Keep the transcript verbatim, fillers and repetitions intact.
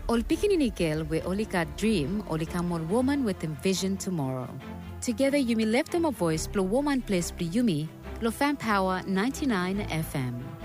Ol Pikininikel we Olika dream, Olika mon woman with envision tomorrow. Together you may lift them a voice, blow woman place, Yumi, Lo Fan Power ninety-nine F M.